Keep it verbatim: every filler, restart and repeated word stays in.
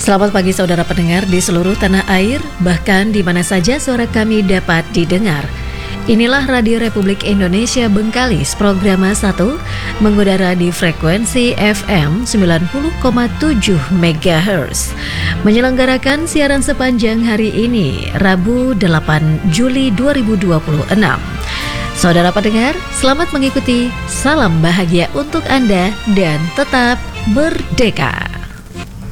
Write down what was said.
Selamat pagi saudara pendengar di seluruh tanah air, bahkan di mana saja suara kami dapat didengar. Inilah Radio Republik Indonesia Bengkalis, Programa satu, mengudara di frekuensi F M sembilan puluh koma tujuh megahertz. Menyelenggarakan siaran sepanjang hari ini, Rabu delapan Juli dua ribu dua puluh enam. Saudara pendengar, selamat mengikuti, salam bahagia untuk Anda dan tetap merdeka.